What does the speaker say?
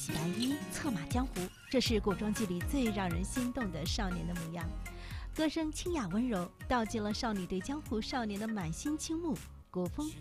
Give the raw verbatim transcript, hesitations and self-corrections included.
洗白衣，策马江湖，这是古装剧里最让人心动的少年的模样。歌声清雅温柔，道尽了少女对江湖少年的满心倾慕。古风